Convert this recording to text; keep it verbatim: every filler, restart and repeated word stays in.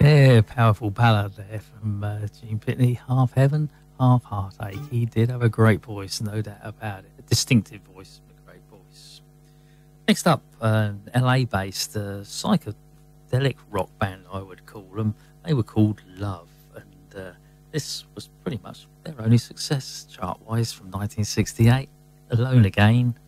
Yeah, powerful ballad there from uh, Gene Pitney. Half heaven, half heartache. He did have a great voice, no doubt about it. A distinctive voice, a great voice. Next up, uh, L A-based uh, psychedelic rock band, I would call them. They were called Love, and uh, this was pretty much their only success chart-wise from nineteen sixty-eight. Alone Again,